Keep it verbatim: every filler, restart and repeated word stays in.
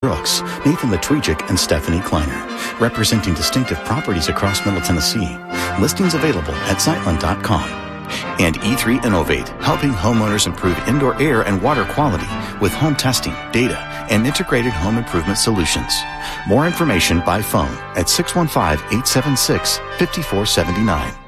Brooks, Nathan Latrijic, and Stephanie Kleiner, representing distinctive properties across Middle Tennessee. Listings available at Sightline dot com. And E three Innovate, helping homeowners improve indoor air and water quality with home testing, data, and integrated home improvement solutions. More information by phone at six one five, eight seven six, five four seven nine.